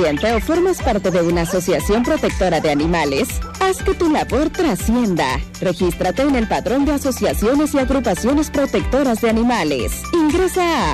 ambiente o formas parte de una asociación protectora de animales, haz que tu labor trascienda. Regístrate en el Padrón de Asociaciones y Agrupaciones Protectoras de Animales. Ingresa a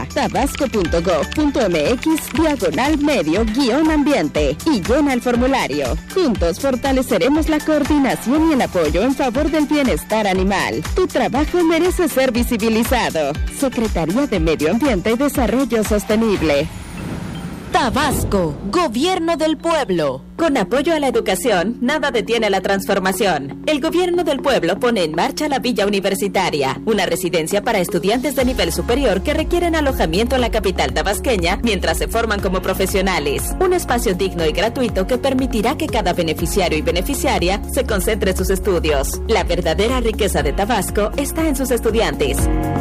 tabasco.gov.mx/medio-ambiente y llena el formulario. Juntos fortaleceremos la coordinación y el apoyo en favor del bienestar animal. Tu trabajo merece ser visibilizado. Secretaría de Medio Ambiente y Desarrollo Sostenible. Tabasco, Gobierno del Pueblo. Con apoyo a la educación, nada detiene la transformación. El Gobierno del Pueblo pone en marcha la Villa Universitaria, una residencia para estudiantes de nivel superior que requieren alojamiento en la capital tabasqueña mientras se forman como profesionales. Un espacio digno y gratuito que permitirá que cada beneficiario y beneficiaria se concentre en sus estudios. La verdadera riqueza de Tabasco está en sus estudiantes.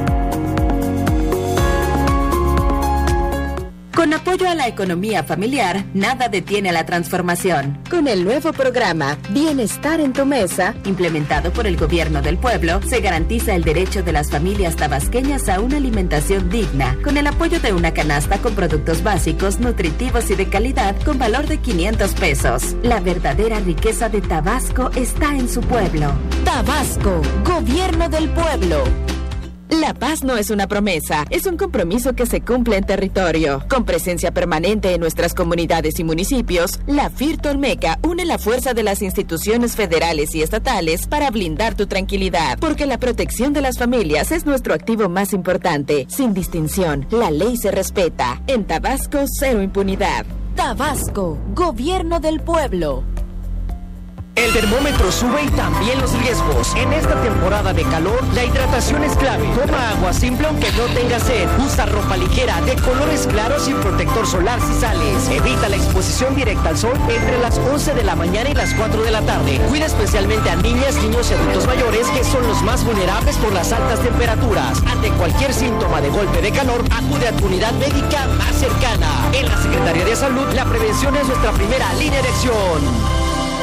Con apoyo a la economía familiar, nada detiene la transformación. Con el nuevo programa Bienestar en tu Mesa, implementado por el Gobierno del Pueblo, se garantiza el derecho de las familias tabasqueñas a una alimentación digna, con el apoyo de una canasta con productos básicos, nutritivos y de calidad con valor de 500 pesos. La verdadera riqueza de Tabasco está en su pueblo. Tabasco, Gobierno del Pueblo. La paz no es una promesa, es un compromiso que se cumple en territorio. Con presencia permanente en nuestras comunidades y municipios, la FIRT Olmeca une la fuerza de las instituciones federales y estatales para blindar tu tranquilidad, porque la protección de las familias es nuestro activo más importante. Sin distinción, la ley se respeta. En Tabasco, cero impunidad. Tabasco, Gobierno del Pueblo. El termómetro sube y también los riesgos. En esta temporada de calor, la hidratación es clave. Toma agua simple aunque no tengas sed. Usa ropa ligera de colores claros y protector solar si sales. Evita la exposición directa al sol entre las 11 de la mañana y las 4 de la tarde. Cuida especialmente a niñas, niños y adultos mayores que son los más vulnerables por las altas temperaturas. Ante cualquier síntoma de golpe de calor, acude a tu unidad médica más cercana. En la Secretaría de Salud, la prevención es nuestra primera línea de acción.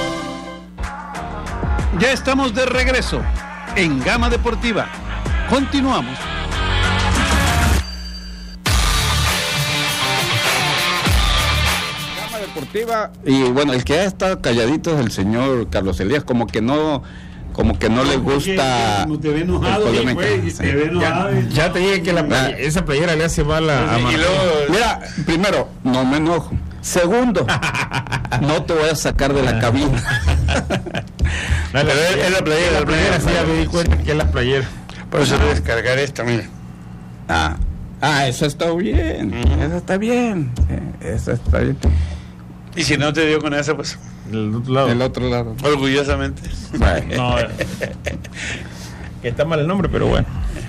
Ya estamos de regreso en Gama Deportiva. Continuamos. Gama Deportiva, y bueno, el que ha estado calladito es el señor Carlos Elías, como que no le gusta. Como te ve enojado, güey, ya te dije que esa playera le hace mal a Mira, primero, no me enojo. Segundo, no te voy a sacar de la cabina. Pero es la playera, sí, ya me di cuenta que es la playera. Por eso voy a descargar esta, mira. Eso está bien. Eso está bien. Eso está bien. Y si no te dio con esa, pues. El otro lado. Orgullosamente. No, que está mal el nombre, pero bueno.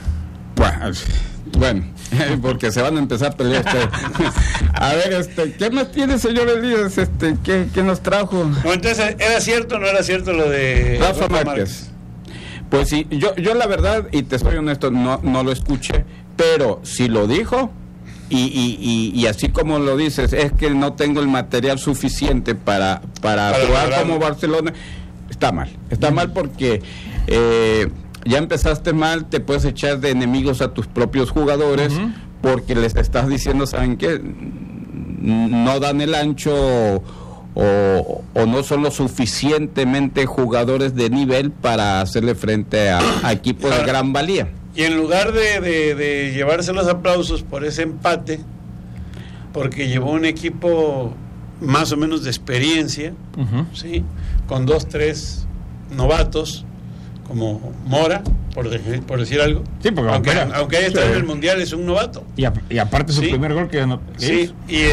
Bueno, porque se van a empezar a pelear ustedes. A ver, ¿qué más tiene, señor Elías? ¿Qué nos trajo? No, entonces, ¿era cierto o no era cierto lo de Rafa Márquez? Pues sí, yo la verdad, y te soy honesto, no lo escuché, pero si lo dijo, y así como lo dices, es que no tengo el material suficiente para jugar como Barcelona, está mal porque ya empezaste mal, te puedes echar de enemigos a tus propios jugadores, porque les estás diciendo, ¿saben qué? No dan el ancho o no son lo suficientemente jugadores de nivel para hacerle frente a equipos de gran valía. Y en lugar de llevarse los aplausos por ese empate, porque llevó un equipo más o menos de experiencia, ¿sí? Con 2-3 novatos, como Mora, por decir algo. Sí, porque aunque haya estado en el Mundial, es un novato. Y aparte su primer gol que sí, y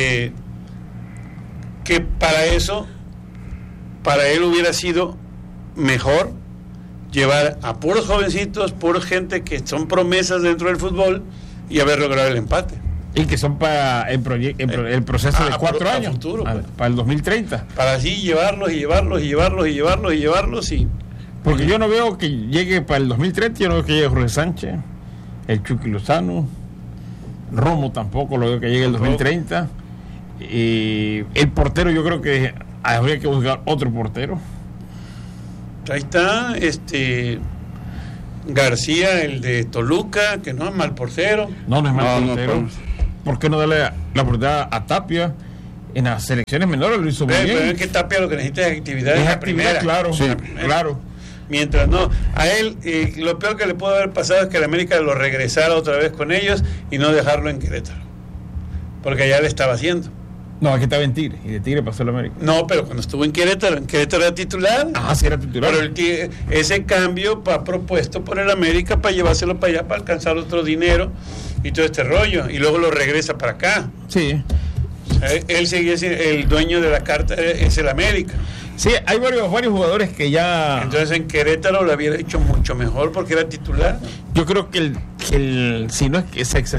que para él hubiera sido mejor llevar a puros jovencitos, pura gente que son promesas dentro del fútbol y haber logrado el empate. Y que son para el proceso de 4 años, futuro, para el 2030. Para así llevarlos. Porque yo no veo que llegue para el 2030, yo no veo que llegue Jorge Sánchez, el Chucky Lozano, Romo tampoco lo veo que llegue el 2030. Y el portero, yo creo que habría que buscar otro portero. Ahí está García, el de Toluca, que no es mal portero. No es mal portero. ¿Por qué no darle la oportunidad a Tapia? En las selecciones menores lo hizo muy bien. Pero es que Tapia lo que necesita es actividad en la primera. Claro, sí, claro. Mientras no, a él lo peor que le pudo haber pasado es que el América lo regresara otra vez con ellos y no dejarlo en Querétaro, porque allá le estaba haciendo. No, aquí estaba en Tigre, y de Tigre pasó al América. No, pero cuando estuvo en Querétaro era titular. Ah, sí era titular. Pero ese cambio propuesto por el América para llevárselo para allá, para alcanzar otro dinero y todo este rollo, y luego lo regresa para acá. Sí. O sea, él seguía siendo el dueño de la carta, es el América. Sí, hay varios jugadores que ya... Entonces en Querétaro lo hubiera hecho mucho mejor porque era titular. Yo creo que si no es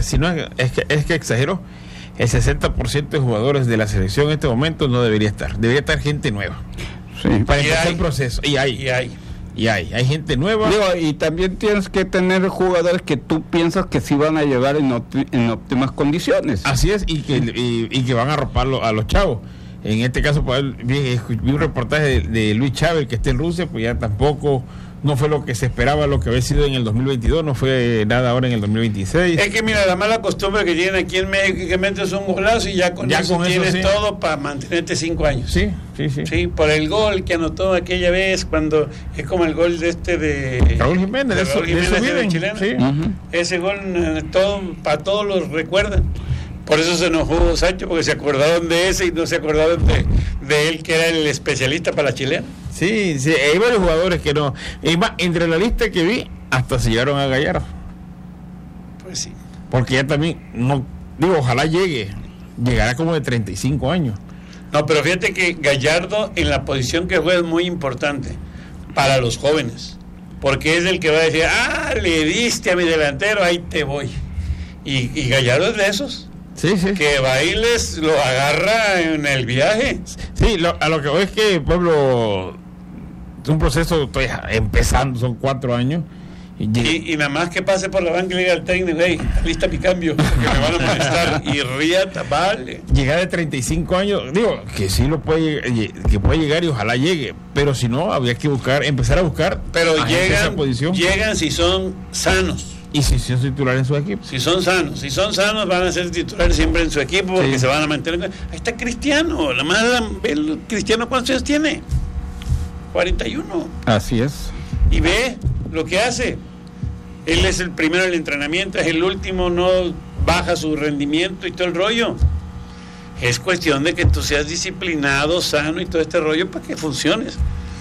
que exagero, el 60% de jugadores de la selección en este momento no debería estar. Debería estar gente nueva. Sí. Para empezar el proceso. Y hay gente nueva. Digo, y también tienes que tener jugadores que tú piensas que sí van a llegar en óptimas condiciones. Así es, y que van a arroparlo a los chavos. En este caso, pues, vi un reportaje de Luis Chávez, que está en Rusia, pues ya tampoco, no fue lo que se esperaba, lo que había sido en el 2022, no fue nada ahora en el 2026. Es que mira, la mala costumbre que tienen aquí en México, que metes un golazo y ya con eso tienes sí. Todo para mantenerte 5 años. Sí. Sí, por el gol que anotó aquella vez, cuando es como el gol de Raúl Jiménez, de chileno. Sí. Uh-huh. Ese gol para todos los recuerdan. Por eso se enojó Sancho, porque se acordaron de ese y no se acordaron de él, que era el especialista para la chilena. Sí, hay varios jugadores que no. Y más, entre la lista que vi, hasta se llegaron a Gallardo. Pues sí. Porque ya también, ojalá llegará como de 35 años. No, pero fíjate que Gallardo en la posición que juega es muy importante para los jóvenes. Porque es el que va a decir, le diste a mi delantero, ahí te voy. Y Gallardo es de esos. Sí. Que Bailes lo agarra en el viaje. Sí, a lo que voy es que, pueblo, es un proceso, estoy empezando, son 4 años. Y nada más que pase por la banca y le diga al técnico, lista mi cambio, porque me van a molestar. Y riata, vale. Llegar de 35 años, digo, que sí que puede llegar y ojalá llegue, pero si no, habría que empezar a buscar. Pero esa posición. Llegan si son sanos. Y si son titulares en su equipo. Si son sanos van a ser titulares siempre en su equipo porque se van a mantener. Ahí está Cristiano, el Cristiano, ¿cuántos años tiene? 41. Así es. Y ve lo que hace. Él es el primero en el entrenamiento, es el último, no baja su rendimiento y todo el rollo. Es cuestión de que tú seas disciplinado, sano y todo este rollo para que funciones.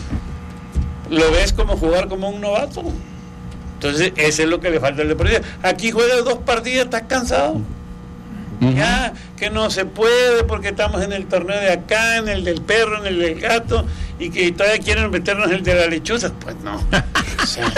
Lo ves como jugar como un novato. Entonces, eso es lo que le falta al deportista. Aquí juega 2 partidas, estás cansado. Uh-huh. Ya, que no se puede porque estamos en el torneo de acá, en el del perro, en el del gato, y que todavía quieren meternos en el de la lechuza. Pues no. O sea,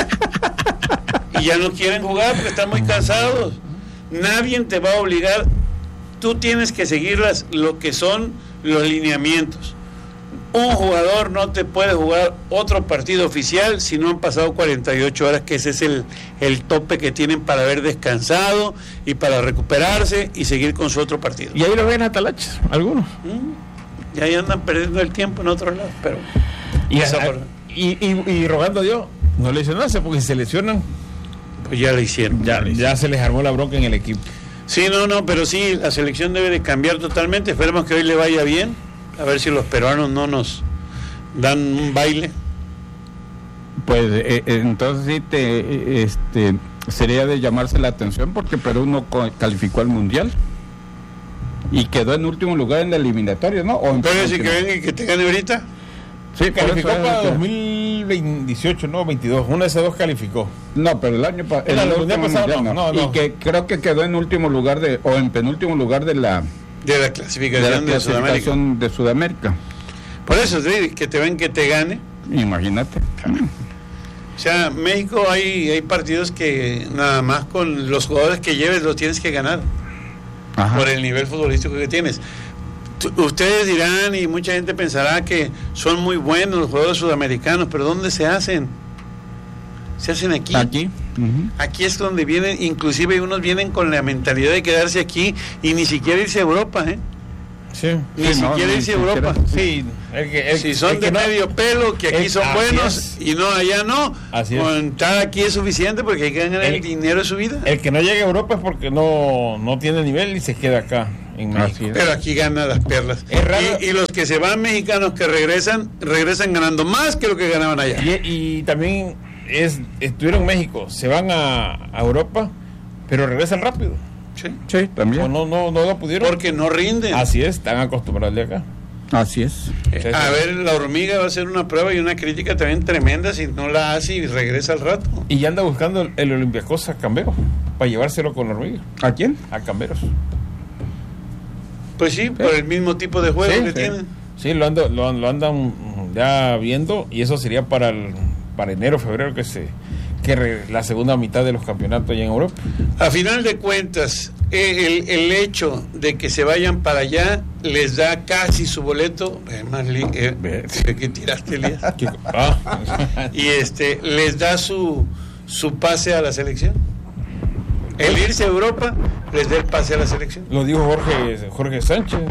y ya no quieren jugar porque están muy cansados. Nadie te va a obligar. Tú tienes que seguir lo que son los lineamientos. Un jugador no te puede jugar otro partido oficial si no han pasado 48 horas, que ese es el tope que tienen para haber descansado y para recuperarse y seguir con su otro partido. Y ahí lo ven a talachas, algunos. Y ahí andan perdiendo el tiempo en otros lados, pero... Y rogando a Dios, no lesionarse, porque si se lesionan... Pues ya lo hicieron. Ya se les armó la bronca en el equipo. Sí, pero sí, la selección debe de cambiar totalmente. Esperemos que hoy le vaya bien. A ver si los peruanos no nos dan un baile. Pues entonces sí sería de llamarse la atención porque Perú no calificó al Mundial y quedó en último lugar en la eliminatoria, ¿no? Pero si que venga y que te gane ahorita. Sí, calificó para 2018, no, 22. Una de esas 2 calificó. No, pero el año pasado no. Y que creo que quedó en último lugar o en penúltimo lugar de la clasificación de Sudamérica. Por eso que te ven que te gane. Imagínate. O sea, México hay partidos que nada más con los jugadores que lleves los tienes que ganar. Ajá. Por el nivel futbolístico que tienes. Ustedes dirán y mucha gente pensará que son muy buenos los jugadores sudamericanos, pero ¿dónde se hacen? Se hacen aquí. Uh-huh. Aquí es donde vienen, inclusive unos vienen con la mentalidad de quedarse aquí y ni siquiera irse a Europa, Sí. Ni siquiera irse a Europa. Sí. Si son de medio pelo, que aquí son buenos y no allá no. Así es. Con estar aquí es suficiente porque hay que ganar el dinero de su vida. El que no llega a Europa es porque no tiene nivel y se queda acá. en México. Pero aquí gana las perlas. Es raro. Y los que se van mexicanos que regresan ganando más que lo que ganaban allá. Y también estuvieron en México, se van a Europa, pero regresan rápido. Sí, también. No lo pudieron. Porque no rinden. Así es, están acostumbrados de acá. Así es. A ver, la hormiga va a hacer una prueba y una crítica también tremenda si no la hace y regresa al rato. Y ya anda buscando el Olympiacos a Cambero para llevárselo con la hormiga. ¿A quién? A Camberos. Pues sí, por el mismo tipo de juego que tienen. Sí, lo andan ya viendo, y eso sería para enero, febrero, la segunda mitad de los campeonatos allá en Europa. A final de cuentas, el hecho de que se vayan para allá les da casi su boleto, que tiraste, Elías, y les da su pase a la selección. El irse a Europa les da el pase a la selección. Lo dijo Jorge Sánchez.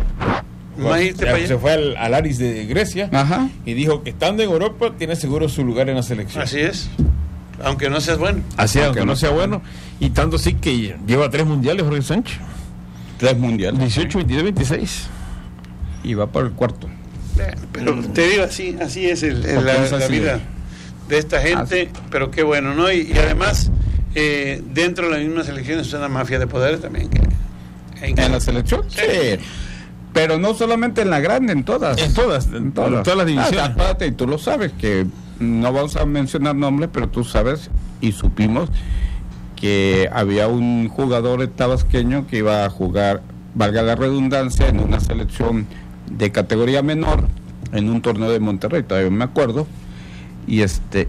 Se fue al Aris de Grecia. Ajá. Y dijo que estando en Europa tiene seguro su lugar en la selección. Así es. Aunque no seas bueno. Así, aunque no sea bueno. Y tanto sí que lleva 3 mundiales Jorge Sánchez. 3 mundiales. 18, 22, 26. Y va por el 4. Pero te digo, así es la vida de esta gente. Pero qué bueno, ¿no? Y además, dentro de la misma selección es una mafia de poder también. ¿En la selección? Sí. Pero no solamente en la grande, en todas. En todas las divisiones. Aparte, y tú lo sabes, que no vamos a mencionar nombres, pero tú sabes y supimos que había un jugador tabasqueño que iba a jugar, valga la redundancia, en una selección de categoría menor, en un torneo de Monterrey, todavía me acuerdo, y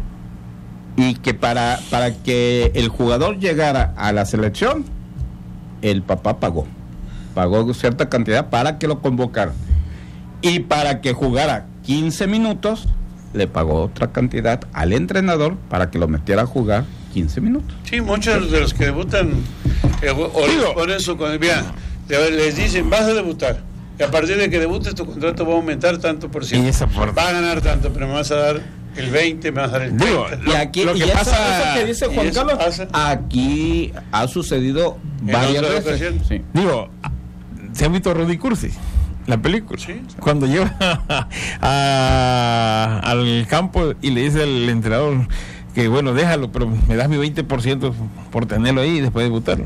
que para que el jugador llegara a la selección, el papá pagó cierta cantidad para que lo convocaran, y para que jugara 15 minutos le pagó otra cantidad al entrenador para que lo metiera a jugar 15 minutos. Sí, muchos de los que debutan ponen su contrato, les dicen vas a debutar y a partir de que debutes tu contrato va a aumentar tanto por ciento, va a ganar tanto, pero me vas a dar el 20, me vas a dar el 30. Y aquí lo que pasa, eso que dice Juan Carlos, aquí ha sucedido varias veces. Sí. ¿Se han visto Rudy Cursi? La película. Sí. Cuando lleva al campo y le dice al entrenador que bueno, déjalo, pero me das mi 20% por tenerlo ahí y después debutarlo.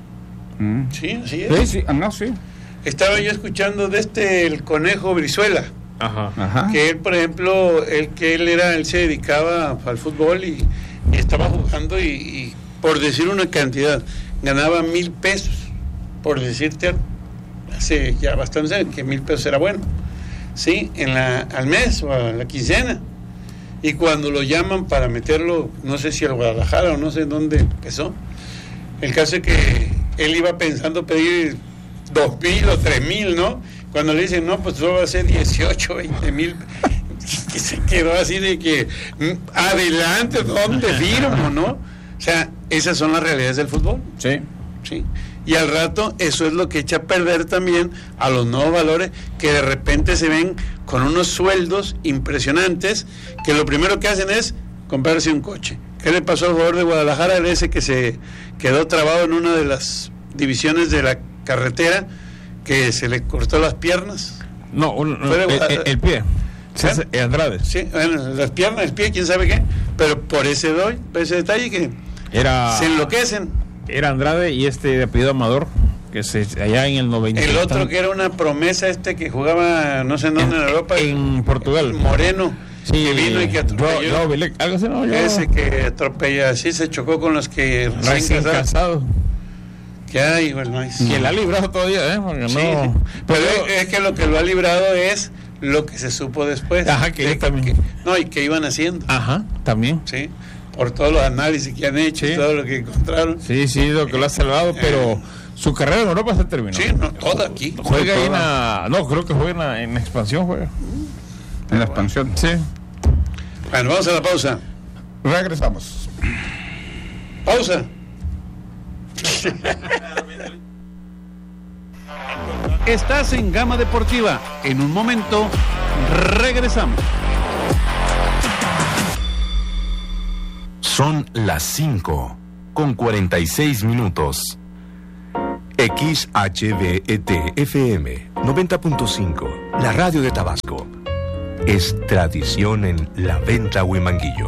Sí, así es. Sí. Estaba yo escuchando de el Conejo Brizuela. Ajá. Que él, por ejemplo, él se dedicaba al fútbol y estaba jugando y por decir una cantidad, ganaba 1,000 pesos, por decirte hace ya bastante años que 1,000 pesos era bueno, sí, al mes o a la quincena, y cuando lo llaman para meterlo, no sé si al Guadalajara o no sé dónde empezó, el caso es que él iba pensando pedir 2,000 o 3,000, ¿no? Cuando le dicen, no, pues solo va a ser 18, 20,000, que se quedó así de que, adelante, ¿dónde firmo, no? O sea, esas son las realidades del fútbol. Sí. Y al rato, eso es lo que echa a perder también a los nuevos valores, que de repente se ven con unos sueldos impresionantes, que lo primero que hacen es comprarse un coche. ¿Qué le pasó al jugador de Guadalajara, ese que se quedó trabado en una de las divisiones de la carretera, que se le cortó las piernas? No, el pie. Andrade. Sí, bueno, las piernas, el pie, quién sabe qué, pero por ese detalle que se enloquecen. Era Andrade y de apellido Amador, que allá en el 90. El otro que era una promesa, que jugaba no sé en dónde en Europa. En Portugal. Moreno. Sí, que vino y que atropelló. Algo así, ¿no? Ese que atropella, así se chocó con los que recién casados. Que hay, bueno, que la ha librado todavía, porque sí, no. Pero es que lo que lo ha librado es lo que se supo después. Ajá, que también. Y que iban haciendo. Ajá, también. Sí. Por todos los análisis que han hecho, y todo lo que encontraron. Sí, lo que lo ha salvado, pero su carrera en Europa se terminó. Sí, toda aquí. Juega ahí creo que juega en expansión, juega. En la expansión. Sí. Bueno, vamos a la pausa. Regresamos. Pausa. Estás en Gama Deportiva. En un momento, regresamos. Son las 5:46. XHBET-FM 90.5, la radio de Tabasco. Es tradición en La Venta Huimanguillo.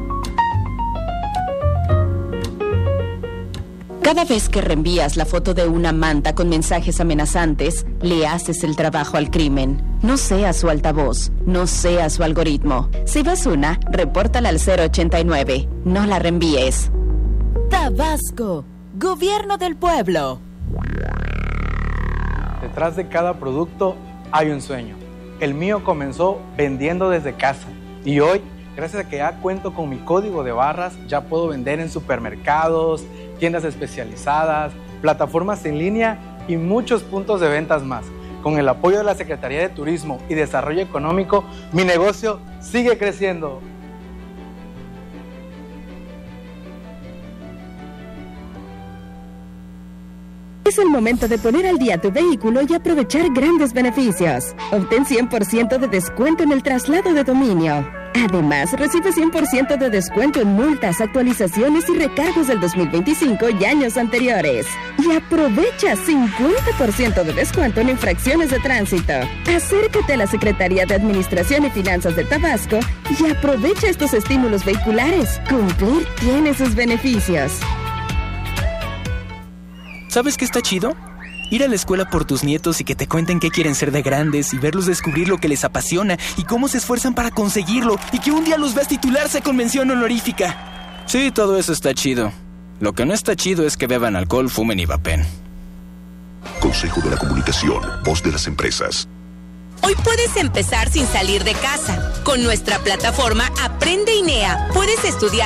Cada vez que reenvías la foto de una manta con mensajes amenazantes, le haces el trabajo al crimen. No seas su altavoz, no seas su algoritmo. Si ves una, repórtala al 089. No la reenvíes. Tabasco, Gobierno del Pueblo. Detrás de cada producto hay un sueño. El mío comenzó vendiendo desde casa y hoy, gracias a que ya cuento con mi código de barras, ya puedo vender en supermercados, tiendas especializadas, plataformas en línea y muchos puntos de ventas más. Con el apoyo de la Secretaría de Turismo y Desarrollo Económico, mi negocio sigue creciendo. Es el momento de poner al día tu vehículo y aprovechar grandes beneficios. Obtén 100% de descuento en el traslado de dominio. Además, recibe 100% de descuento en multas, actualizaciones y recargos del 2025 y años anteriores. Y aprovecha 50% de descuento en infracciones de tránsito. Acércate a la Secretaría de Administración y Finanzas de Tabasco y aprovecha estos estímulos vehiculares. Cumplir tiene sus beneficios. ¿Sabes qué está chido? Ir a la escuela por tus nietos y que te cuenten qué quieren ser de grandes y verlos descubrir lo que les apasiona y cómo se esfuerzan para conseguirlo y que un día los veas titularse con mención honorífica. Sí, todo eso está chido. Lo que no está chido es que beban alcohol, fumen y vapen. Consejo de la Comunicación, voz de las empresas. Hoy puedes empezar sin salir de casa. Con nuestra plataforma Aprende INEA, puedes estudiar